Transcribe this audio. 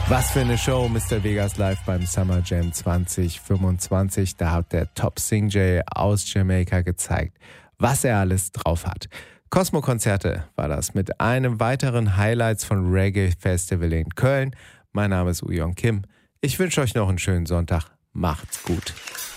Was für eine Show, Mr. Vegas live beim Summer Jam 2025. Da hat der Top Sing Jay aus Jamaika gezeigt, was er alles drauf hat. Cosmo-Konzerte war das mit einem weiteren Highlights von Reggae Festival in Köln. Mein Name ist Uyon Kim. Ich wünsche euch noch einen schönen Sonntag. Macht's gut.